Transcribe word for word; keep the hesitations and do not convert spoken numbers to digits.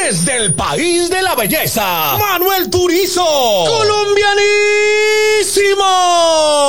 Desde el país de la belleza, Manuel Turizo, colombianito.